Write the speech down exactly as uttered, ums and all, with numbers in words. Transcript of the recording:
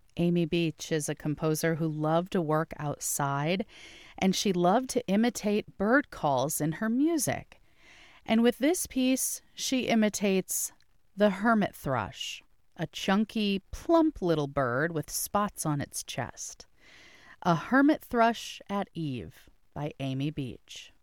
Amy Beach is a composer who loved to work outside, and she loved to imitate bird calls in her music. And with this piece, she imitates the hermit thrush, a chunky, plump little bird with spots on its chest. A Hermit Thrush at Eve by Amy Beach.